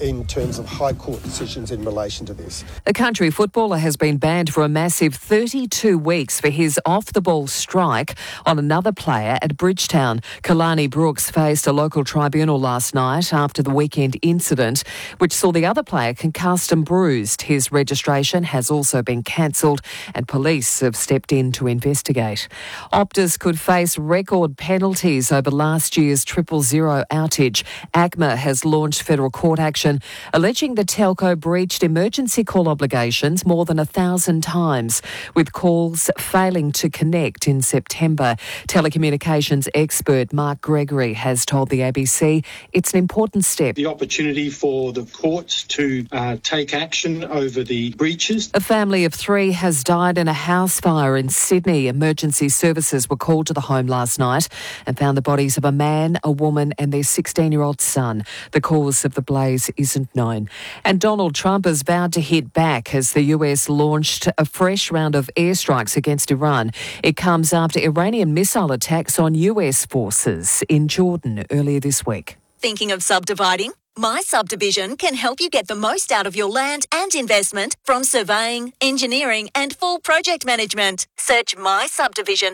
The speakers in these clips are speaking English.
in terms of High Court decisions in relation to this. A country footballer has been banned for a massive 32 weeks for his off-the-ball strike on another player at Bridgetown. Kalani Brooks faced a local tribunal last night after the weekend incident, which saw the other player concussed and bruised. His registration has also been cancelled and police have stepped in to investigate. Optus could face record penalties over last year's 000 outage. ACMA has launched federal court action alleging the telco breached emergency call obligations more than 1,000 times, with calls failing to connect in September. Telecommunications expert Mark Gregory has told the ABC it's an important step. The opportunity for the courts to take action over the breaches. A family of 3 has died in a house fire in Sydney. Emergency services were called to the home last night and found the bodies of a man, a woman and their 16-year-old son. The cause of the blaze isn't known. And Donald Trump has vowed to hit back as the US launched a fresh round of airstrikes against Iran. It comes after Iranian missile attacks on US forces in Jordan earlier this week. Thinking of subdividing? My Subdivision can help you get the most out of your land and investment from surveying, engineering and full project management. Search My Subdivision.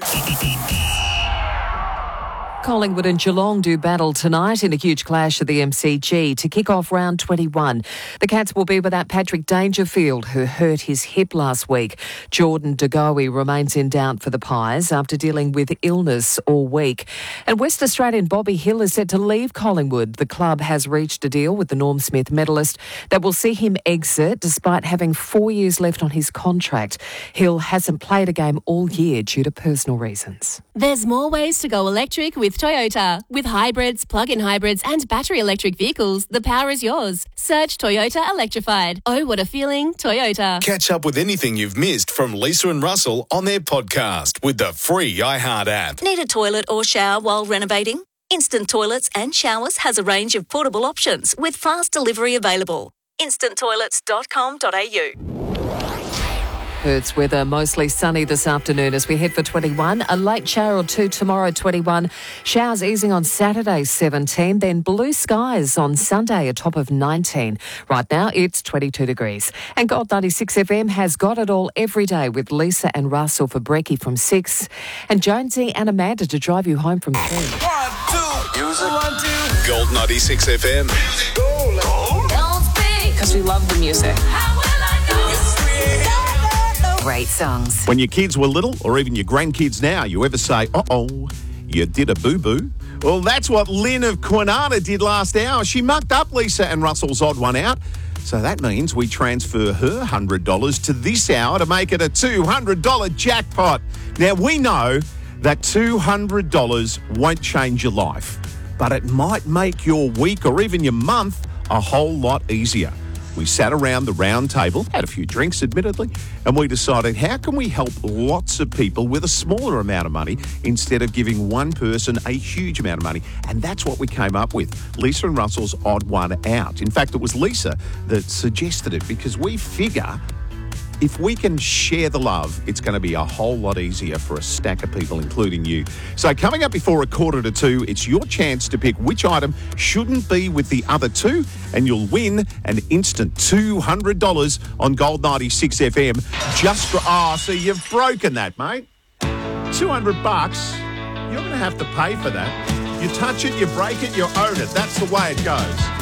Collingwood and Geelong do battle tonight in a huge clash at the MCG to kick off round 21. The Cats will be without Patrick Dangerfield, who hurt his hip last week. Jordan De Goey remains in doubt for the Pies after dealing with illness all week. And West Australian Bobby Hill is set to leave Collingwood. The club has reached a deal with the Norm Smith medalist that will see him exit despite having 4 years left on his contract. Hill hasn't played a game all year due to personal reasons. There's more ways to go electric with Toyota. With hybrids, plug-in hybrids and battery electric vehicles, the power is yours. Search Toyota Electrified. Oh, what a feeling, Toyota. Catch up with anything you've missed from Lisa and Russell on their podcast with the free iHeart app. Need a toilet or shower while renovating? Instant Toilets and Showers has a range of portable options with fast delivery available. instanttoilets.com.au. Perth's weather mostly sunny this afternoon as we head for 21. A late shower or 2 tomorrow, 21. Showers easing on Saturday, 17. Then blue skies on Sunday, a top of 19. Right now, it's 22 degrees. And Gold 96 FM has got it all every day with Lisa and Russell for brekkie from 6. And Jonesy and Amanda to drive you home from 3. 1, 2, music. 1, 2. Gold 96 FM. Because we love the music. Great songs. When your kids were little, or even your grandkids now, you ever say, uh-oh, you did a boo-boo? Well, that's what Lynn of Kwinana did last hour. She mucked up Lisa and Russell's odd one out. So that means we transfer her $100 to this hour to make it a $200 jackpot. Now, we know that $200 won't change your life, but it might make your week or even your month a whole lot easier. We sat around the round table, had a few drinks admittedly, and we decided how can we help lots of people with a smaller amount of money instead of giving one person a huge amount of money. And that's what we came up with, Lisa and Russell's Odd One Out. In fact, it was Lisa that suggested it because we figure if we can share the love, it's going to be a whole lot easier for a stack of people, including you. So coming up before 1:45, it's your chance to pick which item shouldn't be with the other two, and you'll win an instant $200 on Gold 96 FM. Just for, so you've broken that, mate. $200, you're going to have to pay for that. You touch it, you break it, you own it. That's the way it goes.